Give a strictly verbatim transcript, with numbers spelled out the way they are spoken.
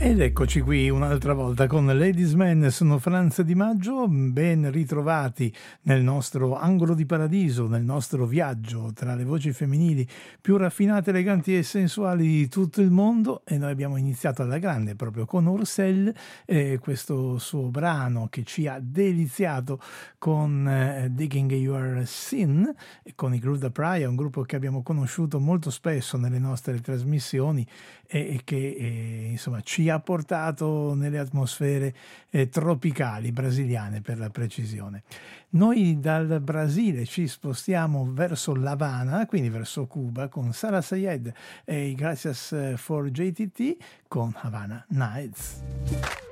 Ed eccoci qui un'altra volta con Ladies Man, sono Franz Di Maggio, ben ritrovati nel nostro angolo di paradiso, nel nostro viaggio tra le voci femminili più raffinate, eleganti e sensuali di tutto il mondo, e noi abbiamo iniziato alla grande proprio con Ursel, eh, questo suo brano che ci ha deliziato con eh, Digging Your Sin, e con i Groove da Praia, un gruppo che abbiamo conosciuto molto spesso nelle nostre trasmissioni e, e che eh, insomma ci ha portato nelle atmosfere eh, tropicali brasiliane, per la precisione. Noi dal Brasile ci spostiamo verso l'Havana, quindi verso Cuba, con Sara Sayed e i Gracias for J T T con Havana Nights.